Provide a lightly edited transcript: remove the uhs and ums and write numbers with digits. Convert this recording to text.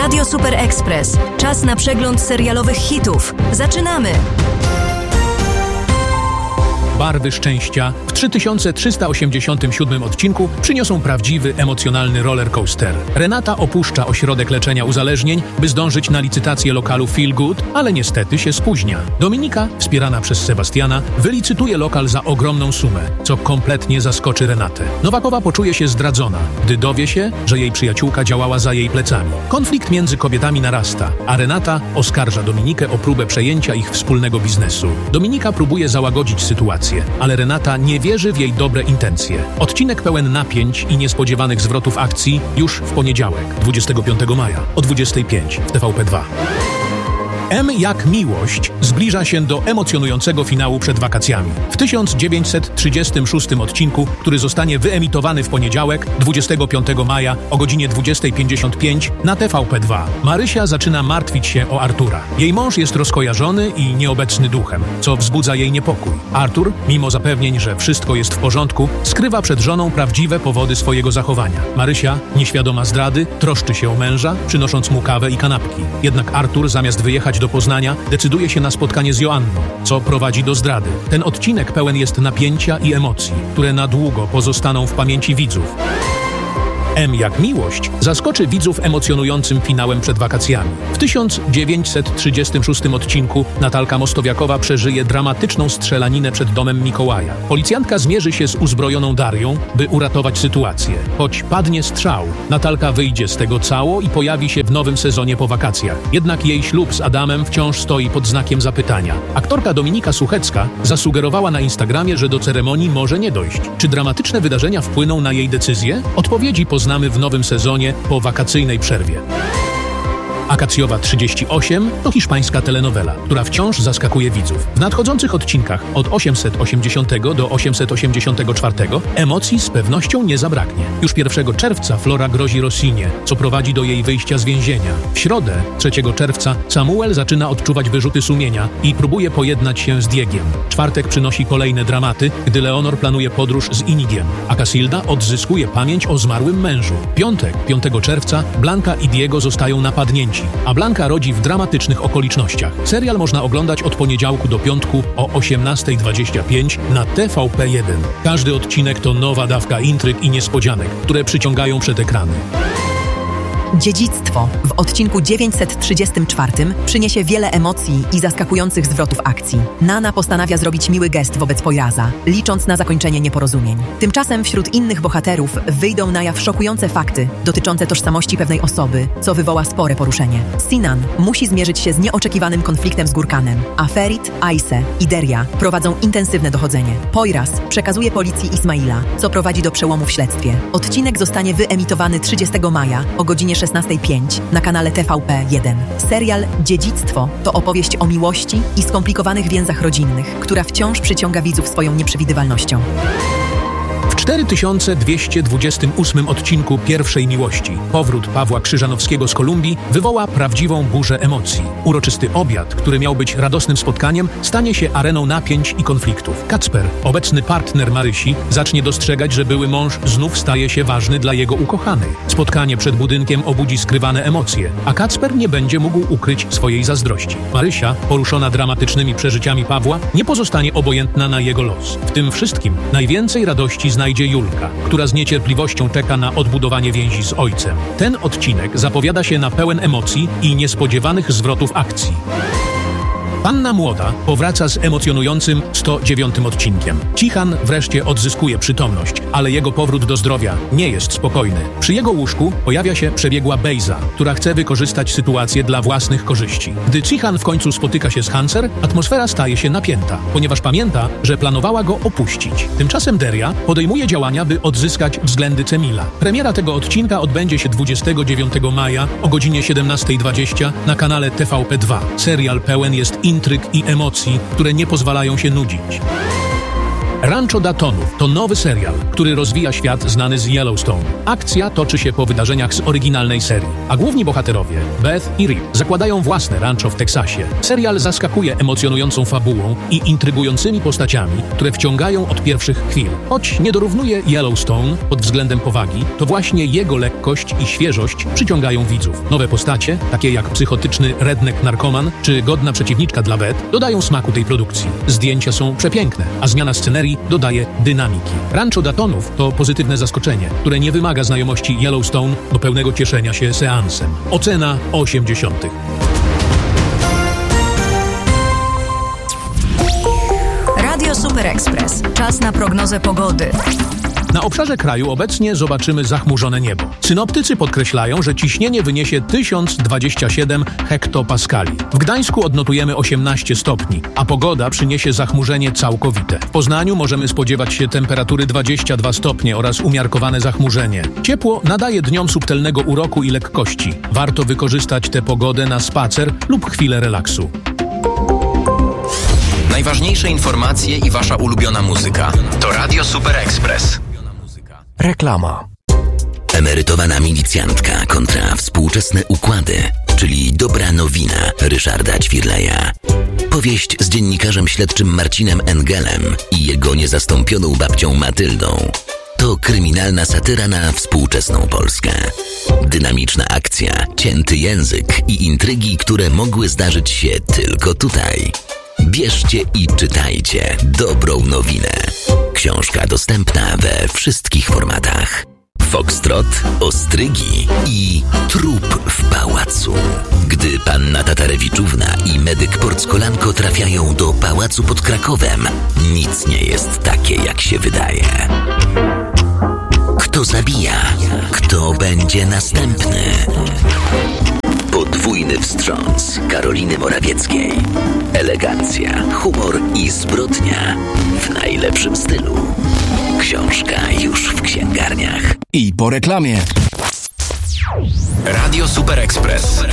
Radio Super Express. Czas na przegląd serialowych hitów. Zaczynamy! Barwy szczęścia w 3387 odcinku przyniosą prawdziwy, emocjonalny rollercoaster. Renata opuszcza ośrodek leczenia uzależnień, by zdążyć na licytację lokalu Feel Good, ale niestety się spóźnia. Dominika, wspierana przez Sebastiana, wylicytuje lokal za ogromną sumę, co kompletnie zaskoczy Renatę. Nowakowa poczuje się zdradzona, gdy dowie się, że jej przyjaciółka działała za jej plecami. Konflikt między kobietami narasta, a Renata oskarża Dominikę o próbę przejęcia ich wspólnego biznesu. Dominika próbuje załagodzić sytuację, ale Renata nie wierzy w jej dobre intencje. Odcinek pełen napięć i niespodziewanych zwrotów akcji już w poniedziałek, 25 maja o 25 w TVP2. M jak miłość zbliża się do emocjonującego finału przed wakacjami. W 1936 odcinku, który zostanie wyemitowany w poniedziałek, 25 maja o godzinie 20:55 na TVP2, Marysia zaczyna martwić się o Artura. Jej mąż jest rozkojarzony i nieobecny duchem, co wzbudza jej niepokój. Artur, mimo zapewnień, że wszystko jest w porządku, skrywa przed żoną prawdziwe powody swojego zachowania. Marysia, nieświadoma zdrady, troszczy się o męża, przynosząc mu kawę i kanapki. Jednak Artur, zamiast wyjechać do Poznania, decyduje się na spotkanie z Joanną, co prowadzi do zdrady. Ten odcinek pełen jest napięcia i emocji, które na długo pozostaną w pamięci widzów. M jak miłość zaskoczy widzów emocjonującym finałem przed wakacjami. W 1936 odcinku Natalka Mostowiakowa przeżyje dramatyczną strzelaninę przed domem Mikołaja. Policjantka zmierzy się z uzbrojoną Darią, by uratować sytuację. Choć padnie strzał, Natalka wyjdzie z tego cało i pojawi się w nowym sezonie po wakacjach. Jednak jej ślub z Adamem wciąż stoi pod znakiem zapytania. Aktorka Dominika Suchecka zasugerowała na Instagramie, że do ceremonii może nie dojść. Czy dramatyczne wydarzenia wpłyną na jej decyzję? Odpowiedzi poznamy w nowym sezonie po wakacyjnej przerwie. Akacjowa 38 to hiszpańska telenowela, która wciąż zaskakuje widzów. W nadchodzących odcinkach od 880 do 884 emocji z pewnością nie zabraknie. Już 1 czerwca Flora grozi Rossinie, co prowadzi do jej wyjścia z więzienia. W środę, 3 czerwca, Samuel zaczyna odczuwać wyrzuty sumienia i próbuje pojednać się z Diegiem. Czwartek przynosi kolejne dramaty, gdy Leonor planuje podróż z Inigiem, a Casilda odzyskuje pamięć o zmarłym mężu. Piątek, 5 czerwca, Blanka i Diego zostają napadnięci, a Blanka rodzi w dramatycznych okolicznościach. Serial można oglądać od poniedziałku do piątku o 18:25 na TVP1. Każdy odcinek to nowa dawka intryg i niespodzianek, które przyciągają przed ekrany. Dziedzictwo w odcinku 934 przyniesie wiele emocji i zaskakujących zwrotów akcji. Nana postanawia zrobić miły gest wobec Poiraza, licząc na zakończenie nieporozumień. Tymczasem wśród innych bohaterów wyjdą na jaw szokujące fakty dotyczące tożsamości pewnej osoby, co wywoła spore poruszenie. Sinan musi zmierzyć się z nieoczekiwanym konfliktem z Gurkanem, a Ferit, Aise i Deria prowadzą intensywne dochodzenie. Poiraz przekazuje policji Ismaila, co prowadzi do przełomu w śledztwie. Odcinek zostanie wyemitowany 30 maja o godzinie 16:05 na kanale TVP1. Serial Dziedzictwo to opowieść o miłości i skomplikowanych więzach rodzinnych, która wciąż przyciąga widzów swoją nieprzewidywalnością. W 4228 odcinku Pierwszej Miłości powrót Pawła Krzyżanowskiego z Kolumbii wywoła prawdziwą burzę emocji. Uroczysty obiad, który miał być radosnym spotkaniem, stanie się areną napięć i konfliktów. Kacper, obecny partner Marysi, zacznie dostrzegać, że były mąż znów staje się ważny dla jego ukochanej. Spotkanie przed budynkiem obudzi skrywane emocje, a Kacper nie będzie mógł ukryć swojej zazdrości. Marysia, poruszona dramatycznymi przeżyciami Pawła, nie pozostanie obojętna na jego los. W tym wszystkim najwięcej radości znajdzie Julka, która z niecierpliwością czeka na odbudowanie więzi z ojcem. Ten odcinek zapowiada się na pełen emocji i niespodziewanych zwrotów akcji. Panna Młoda powraca z emocjonującym 109 odcinkiem. Cichan wreszcie odzyskuje przytomność, ale jego powrót do zdrowia nie jest spokojny. Przy jego łóżku pojawia się przebiegła Bejza, która chce wykorzystać sytuację dla własnych korzyści. Gdy Cichan w końcu spotyka się z Hanser, atmosfera staje się napięta, ponieważ pamięta, że planowała go opuścić. Tymczasem Deria podejmuje działania, by odzyskać względy Cemila. Premiera tego odcinka odbędzie się 29 maja o godzinie 17:20 na kanale TVP2. Serial pełen jest intryg i emocji, które nie pozwalają się nudzić. Rancho Datonów to nowy serial, który rozwija świat znany z Yellowstone. Akcja toczy się po wydarzeniach z oryginalnej serii, a główni bohaterowie, Beth i Rip, zakładają własne rancho w Teksasie. Serial zaskakuje emocjonującą fabułą i intrygującymi postaciami, które wciągają od pierwszych chwil. Choć nie dorównuje Yellowstone pod względem powagi, to właśnie jego lekkość i świeżość przyciągają widzów. Nowe postacie, takie jak psychotyczny redneck narkoman czy godna przeciwniczka dla Beth, dodają smaku tej produkcji. Zdjęcia są przepiękne, a zmiana scenerii dodaje dynamiki. Rancho Datonów to pozytywne zaskoczenie, które nie wymaga znajomości Yellowstone do pełnego cieszenia się seansem. Ocena 80. Radio Super Express. Czas na prognozę pogody. Na obszarze kraju obecnie zobaczymy zachmurzone niebo. Synoptycy podkreślają, że ciśnienie wyniesie 1027 hektopaskali. W Gdańsku odnotujemy 18 stopni, a pogoda przyniesie zachmurzenie całkowite. W Poznaniu możemy spodziewać się temperatury 22 stopnie oraz umiarkowane zachmurzenie. Ciepło nadaje dniom subtelnego uroku i lekkości. Warto wykorzystać tę pogodę na spacer lub chwilę relaksu. Najważniejsze informacje i wasza ulubiona muzyka to Radio Super Express. Reklama. Emerytowana milicjantka kontra współczesne układy, czyli dobra nowina Ryszarda Ćwirleja. Powieść z dziennikarzem śledczym Marcinem Engelem i jego niezastąpioną babcią Matyldą. To kryminalna satyra na współczesną Polskę. Dynamiczna akcja, cięty język i intrygi, które mogły zdarzyć się tylko tutaj. Bierzcie i czytajcie dobrą nowinę. Książka dostępna we wszystkich formatach. Foxtrot, ostrygi i trup w pałacu. Gdy panna Tatarewiczówna i medyk Porckolanko trafiają do pałacu pod Krakowem, nic nie jest takie, jak się wydaje. Kto zabija? Kto będzie następny? Podwójny wstrząs Karoliny Morawieckiej. Elegancja, humor i zbrodnia w najlepszym stylu. Książka już w księgarniach. I po reklamie. Radio Super Express.